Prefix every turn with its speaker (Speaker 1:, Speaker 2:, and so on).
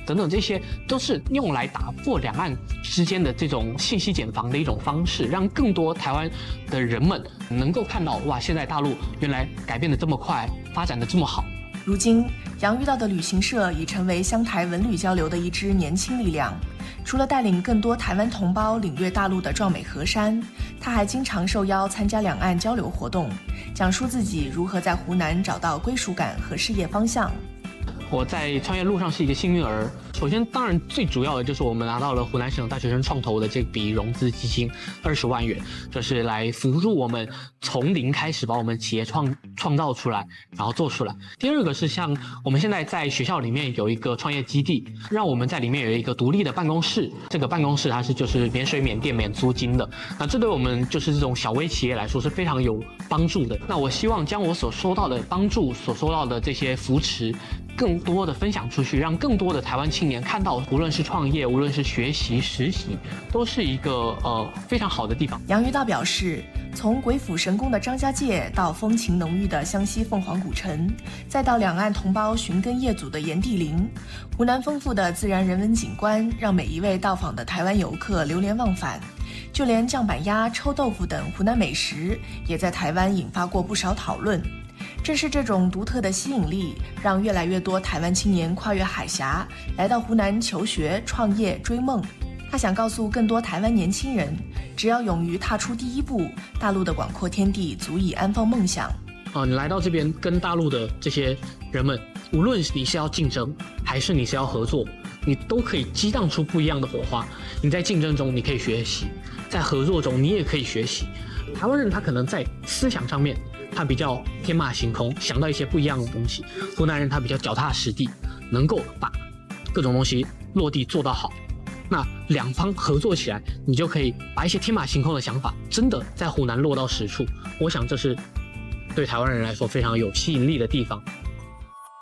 Speaker 1: 等等，这些都是用来打破两岸之间的这种信息茧房的一种方式，让更多台湾的人们能够看到，哇，现在大陆原来改变得这么快，发展得这么好。
Speaker 2: 如今，杨遇到的旅行社已成为湘台文旅交流的一支年轻力量。除了带领更多台湾同胞领略大陆的壮美河山，他还经常受邀参加两岸交流活动，讲述自己如何在湖南找到归属感和事业方向。
Speaker 1: 我在创业路上是一个幸运儿。首先，当然最主要的就是我们拿到了湖南省大学生创投的这笔融资基金20万元，就是来辅助我们从零开始把我们企业创造出来，然后做出来。第二个是像我们现在在学校里面有一个创业基地，让我们在里面有一个独立的办公室。这个办公室它是就是免水免电免租金的，那这对我们就是这种小微企业来说是非常有帮助的。那我希望将我所收到的帮助、所收到的这些扶持，更多的分享出去，让更多的台湾青年看到，无论是创业，无论是学习、实习，都是一个非常好的地方。
Speaker 2: 杨于道表示，从鬼斧神工的张家界到风情浓郁的湘西凤凰古城，再到两岸同胞寻根业祖的炎帝陵，湖南丰富的自然人文景观让每一位到访的台湾游客流连忘返。就连酱板鸭、臭豆腐等湖南美食，也在台湾引发过不少讨论。正是这种独特的吸引力，让越来越多台湾青年跨越海峡，来到湖南求学、创业、追梦。他想告诉更多台湾年轻人，只要勇于踏出第一步，大陆的广阔天地足以安放梦想。
Speaker 1: 你来到这边跟大陆的这些人们，无论你是要竞争，还是你是要合作，你都可以激荡出不一样的火花。你在竞争中你可以学习，在合作中你也可以学习。台湾人他可能在思想上面他比较天马行空，想到一些不一样的东西。湖南人他比较脚踏实地，能够把各种东西落地做到好。那两方合作起来，你就可以把一些天马行空的想法真的在湖南落到实处。我想这是对台湾人来说非常有吸引力的地方。